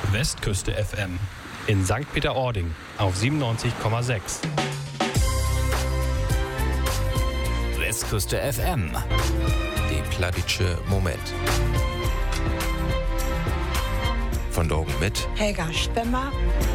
Westküste FM in St. Peter-Ording auf 97,6. Westküste FM, die Plattitsche Moment. Von Dogen mit Helga Spemmer.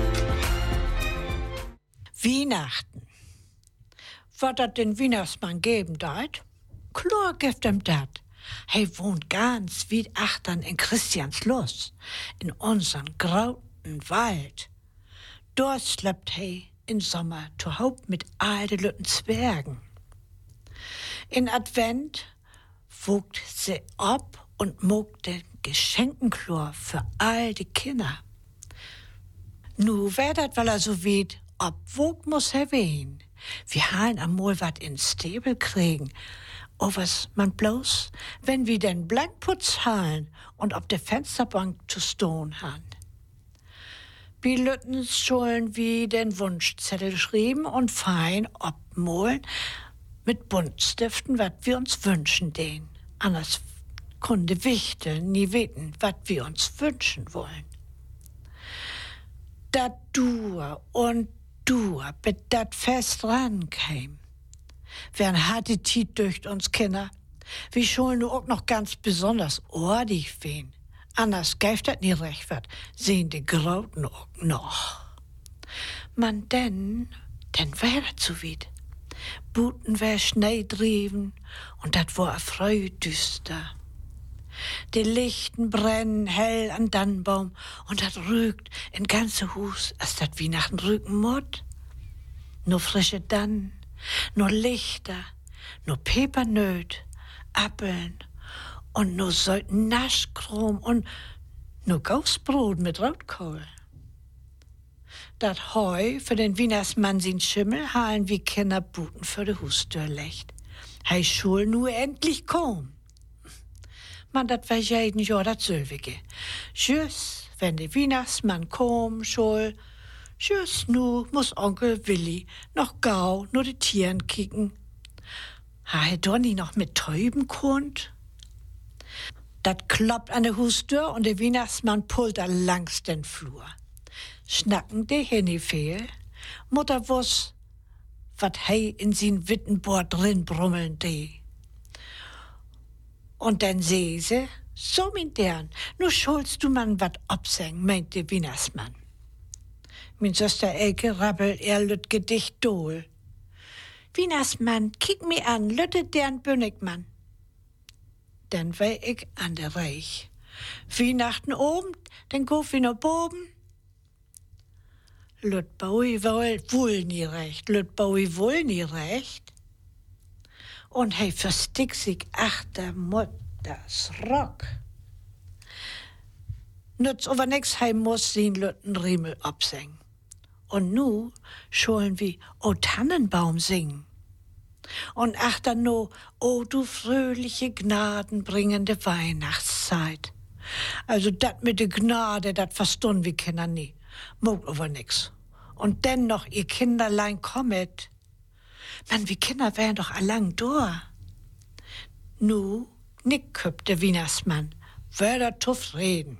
Weihnachten. Was das den Weihnachtsmann geben deit? Klar gibt ihm dat. He wohnt ganz wie achtern in Christiansloß, in unseren grauten Wald. Dort schleppt he in Sommer zu Haupt mit all de lütten Zwergen. In Advent wogt sie ab und mogt den Geschenkenklor für all die Kinder. Nu wär dat, weil so weit obwogt muss wehen. Wir halen amol wat in Stäbel kriegen. Oh, was man bloß, wenn wir den Blankputz halen und auf der Fensterbank zu stehen han. Bi Lütten schulden wie den Wunschzettel schrieben und fein obmolen mit Buntstiften, wat wir uns wünschen den. Anders kunde Wichtel nie weten, wat wir uns wünschen wollen. Dat Dur und Dur, bis dat fest rankäm. Wern hat die Tiet durch uns Kinder. Wir schulen nu auch noch ganz besonders ordig wen. Anders gäft dat nie recht wat, sehen die Grauten auch noch. Man denn wär dat so weit. Buten wär Schnee drieben und dat war freuddüster. Die Lichten brennen hell an Dannenbaum und dat rügt in ganze Hus, als dat Weihnachten rügen mott. Nur frische Dannen, nur Lichter, nur Pepernöt, Appeln und nur solten Naschkrom und nur Gausbrot mit Rotkohl. Dat Heu für den Weihnachtsmann sin Schimmel halen wie Kinder Buten für de Hustür lecht. Hei schul nu endlich kom. Man, dat wär jeden Jahr dat Sölwige. Tschüss, wenn der Weihnachtsmann kom schul, tschüss nu muss Onkel Willi noch gau nur die Tieren kicken. Ha he Donny noch mit Täuben konnt? Dat kloppt an der Hustür und der Weihnachtsmann pullt da langs den Flur. Schnacken de Henny fehl, Mutter wuss, wat hei in sin Wittenbord drin brummeln de. Und dann seh se, so min dern, nu schulst du man wat obseng, meint der Weihnachtsmann. Min Söster Elke rabbelt lüt Gedicht dohl. Weihnachtsmann, kick mi an, lütte dern Bönnigmann. Dann wär ich an der Reich. Weihnachten oben, dann gof wie no boben. Lüt Baui wohl nie recht, Lüt Baui wohl nie recht. Und hei verstick sich achter Mutters Rock. Nütz aber nix, hei muss den Lütten Riemel absingen. Und nu schuln wie O Tannenbaum singen. Und achter no, O du fröhliche gnadenbringende Weihnachtszeit. Also dat mit de Gnade, dat verstun wir Kinder nie. Mogt aber nix. Und denn noch ihr Kinderlein kommet. Man, wie Kinder wären doch allang da. Nu, nick köpt der Weihnachtsmann, wär da tuff reden.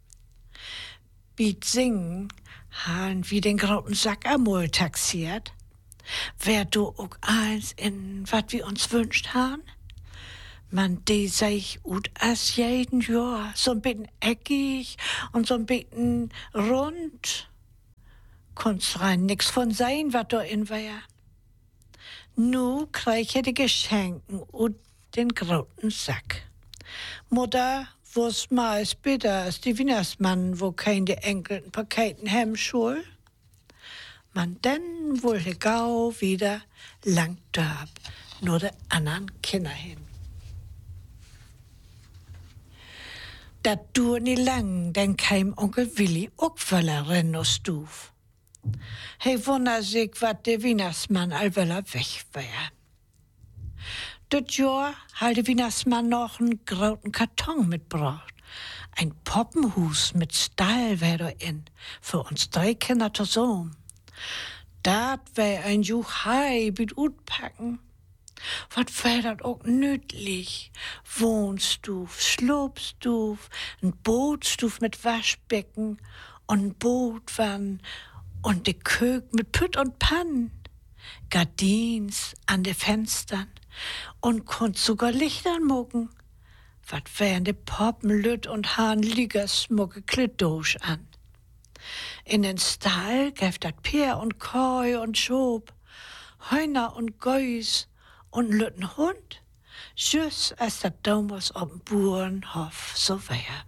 Biet singen, han wie den grauten Sack amol taxiert. Wär du auch eins in wat wir uns wünscht han? Man, de sei ich ut as jeden Jahr, so ein bisschen eckig und so ein bisschen rund. Kunst rein nix von sein, wat da in wär. Nu krieg ich die Geschenken und den grauten Sack. Mutter, wo's meis bitter als die Weihnachtsmann, wo kein die enkelten Paketen hem schul. Man denn wohl he gau wieder lang dörb, nur de andern Kinder hin. Dat dur nie lang, denn kein Onkel Willi auch wöller renno stuf. He wundert sich, wat der Weihnachtsmann allweller weg wär. Das Jahr hat der Weihnachtsmann noch einen grauten Karton mitgebracht. Ein Poppenhus mit Stall wär da in, für uns 3 Kinder zusammen. Dat wär ein Juchai mit utpacken. Wat wär dat auch nütlich? Wohnstuf, Schlupstuf, ein Bootstuf mit Waschbecken und Boot waren und de Kög mit Pütt und Pann, Gardins an de Fenstern und konnt sogar Lichtern mucken. Wat wären de Poppen lütt und han Ligersmucke Kledosch an. In den Stall gäf dat Peer und Koi und Schob, Heuner und Gäus und lütten Hund, just als dat damals ob'n Burenhof so wär.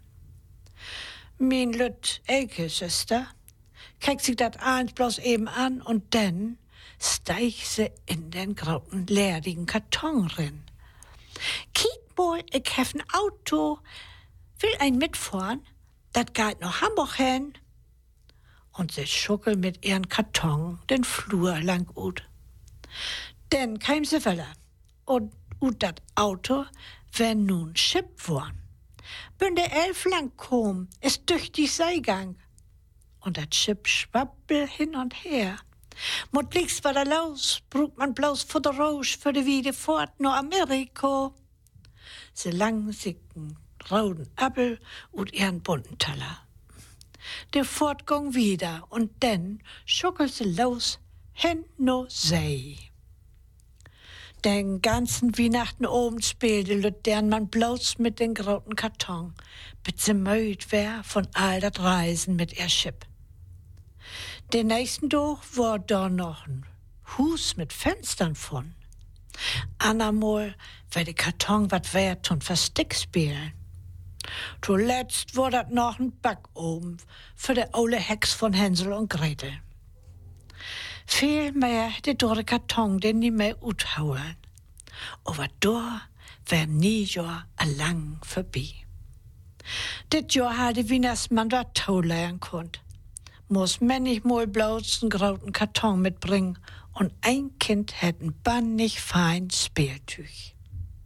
Min lütt Elke, Schüster, kriegt sich dat eins bloß eben an und dann steig se in den grauen, leerigen Karton rin. Kiek mal, ich hef ein Auto, will ein mitfahren, dat geht nach Hamburg hin. Und sie schuckel mit ihren Karton den Flur lang ut. Denn kam sie weller und dat Auto wär nun Schipp worn. Bin der 11 lang kom, ist durch die Seigang. Und dat Schipp schwabbel hin und her. Mut liegst war da los, brug man bloß für de Rausch, für de Wiede fort nur Amerika. Sie lang sicken rauden Appel und ihren bunten Teller. Der Fortgang wieder und dann schuckelt sie los hin no See. Den ganzen Weihnachten oben spielte Lüdern man bloß mit den grauten Karton, bis sie müd wär von all dat Reisen mit ihr Schipp. Den nächsten Tag war da noch ein Hus mit Fenstern von. Anamol wär de Karton wat wert und Versteck spielen. Zuletzt war dat noch ein Backofen für de ole Hex von Hänsel und Gretel. Viel mehr hätte door de Karton den nie mehr uthauen. Aber da wär nie Jahr lang vorbei. Dit Jahr hatte Weihnachtsmann dat Tau lernen konnt. Muss manchmal bloß einen grauten Karton mitbringen und ein Kind hätte ein bannig fein Spieltüch.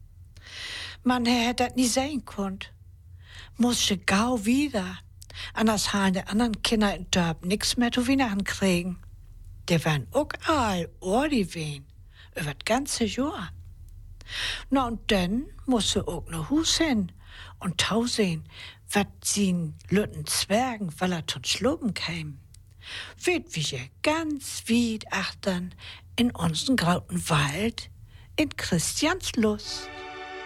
Man hätte dat nie sein konnt. Musste gau wieder, anders haben die anderen Kinder in Dörp nix mehr zu Weihnachten kriegen. Die wären auch all Ordi wehen, über das ganze Jahr. Na und dann musste auch noch Hus hin und Tau sehen, wat sien lütten Zwergen, weil er tot schluben käm. Weht wir ganz weit achtern in unseren grauten Wald in Christianslust.